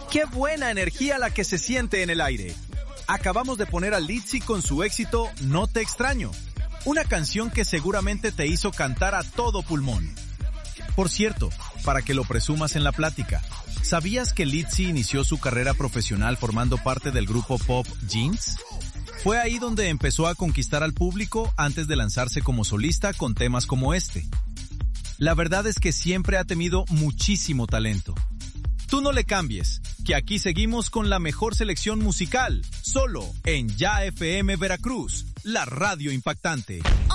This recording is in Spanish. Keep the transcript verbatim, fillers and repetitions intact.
¡Qué buena energía la que se siente en el aire! Acabamos de poner a Litzy con su éxito No te extraño, una canción que seguramente te hizo cantar a todo pulmón. Por cierto, para que lo presumas en la plática, ¿sabías que Litzy inició su carrera profesional formando parte del grupo pop Jeans? Fue ahí donde empezó a conquistar al público antes de lanzarse como solista con temas como este. La verdad es que siempre ha tenido muchísimo talento. Tú no le cambies, que aquí seguimos con la mejor selección musical, solo en Ya F M Veracruz, la radio impactante.